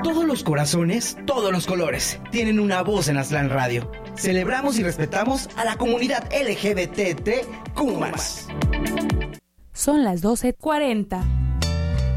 Todos los corazones, todos los colores, tienen una voz en Aztlán Radio. Celebramos y respetamos a la comunidad LGBTQ+. Son las 12:40.